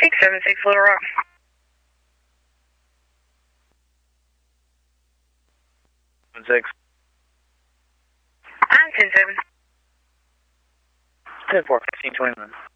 676 Little Rock. 6. I'm 10-7. 10-4, 1521.